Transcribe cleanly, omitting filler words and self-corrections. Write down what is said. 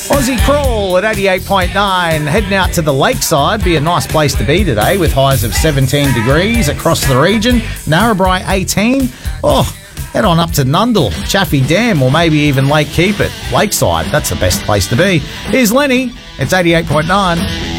Aussie Crawl at 88.9. Heading out to the lakeside. Be a nice place to be today with highs of 17 degrees across the region. Narrabri 18. Oh, head on up to Nundle, Chaffey Dam, or maybe even Lake Keepit. Lakeside, that's the best place to be. Here's Lenny. It's 88.9.